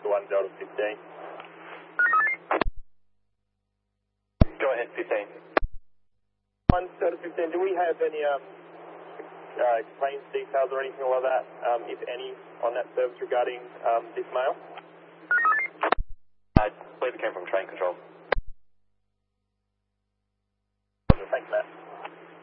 1 Delta 15. Go ahead, 15. 1 Delta 15, do we have any claims details or anything like that, if any, on that service regarding this mail? I believe it came from train control.